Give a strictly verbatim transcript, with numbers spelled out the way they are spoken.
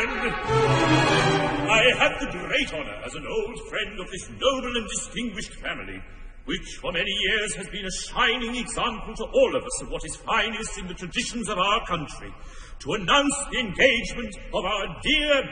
gentlemen, I have the great honor as an old friend of this noble and distinguished family, which for many years has been a shining example to all of us of what is finest in the traditions of our country, to announce the engagement of our dear